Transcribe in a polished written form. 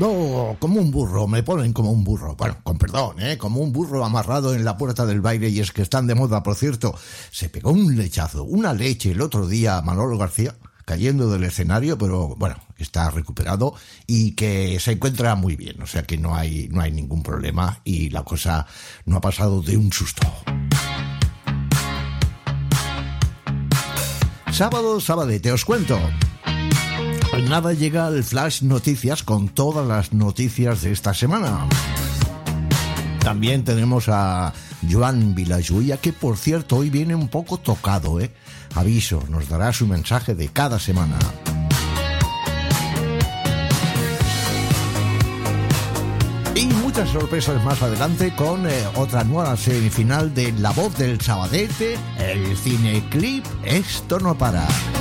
No, como un burro, me ponen como un burro. Bueno, con perdón, como un burro amarrado en la puerta del baile, y es que están de moda, por cierto. Se pegó un lechazo, una leche el otro día a Manolo García, cayendo del escenario, pero bueno, está recuperado y que se encuentra muy bien, o sea que no hay ningún problema y la cosa no ha pasado de un susto. Sabadete, os cuento. Nada, llega el Flash Noticias con todas las noticias de esta semana. También tenemos a Joan Vilajuïa, que por cierto hoy viene un poco tocado, Aviso, nos dará su mensaje de cada semana. Y muchas sorpresas más adelante con otra nueva semifinal de La Voz del Sabadete, el cineclip Esto no para.